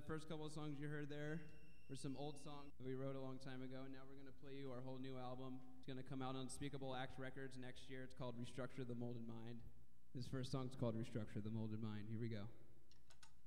first couple of songs you heard there were some old songs that we wrote a long time ago, and now we're going to play you our whole new album. It's going to come out on Unspeakable Act Records next year. It's called Restructure the Molded Mind. This first song's called Restructure the Molded Mind. Here we go.